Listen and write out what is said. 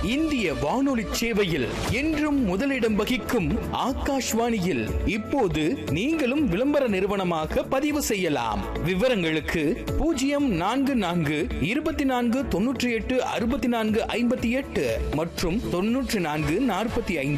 இந்திய வானொலி சேவையில் என்றும் முதலிடம் வகிக்கும் ஆகாஷ்வாணியில் இப்போது நீங்களும் விளம்பர நிறுவனமாக பதிவு செய்யலாம். விவரங்களுக்கு 044249986458 மற்றும் 9445